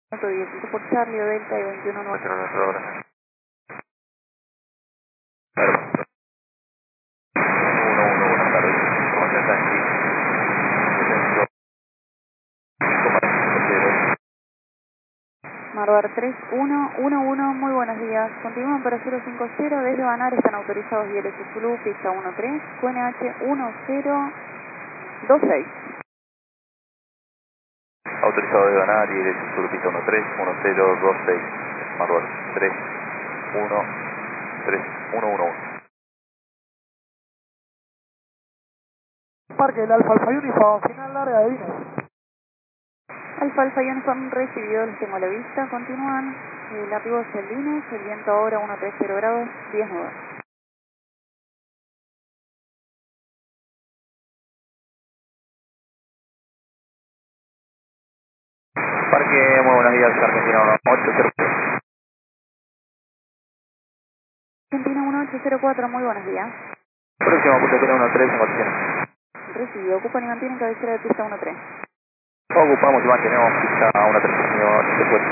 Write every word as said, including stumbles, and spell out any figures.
diez por Charlie o Delta y veintiuno nueve. Nuestro, nuestro hora. uno, uno, buenas tardes. ¿Cómo está Taxi? Marbar tres uno uno uno, muy buenos días. Continúan para cero cinco cero, desde Banar están autorizados I L S Zulu, pista uno tres, Q N H uno cero dos seis. Autorizado de ganar y derecho sur pista uno tres uno cero dos seis. Marbar tres uno tres uno uno. Parque del Alfa Alfa Uniform, final larga de Vines. Alfa Alfa Uniform recibido, les tengo a la vista. Continúan el arribo hacia el Vines, el viento ahora uno tres cero grados, diez nueve. Parque, muy buenos días, Argentina ocho cero. Argentina uno ocho cero cuatro, muy buenos días. Próximo, Argentina uno tres en condiciones. Recibido, ocupan y mantienen cabecera de pista uno tres. Ocupamos y mantenemos pista uno tres,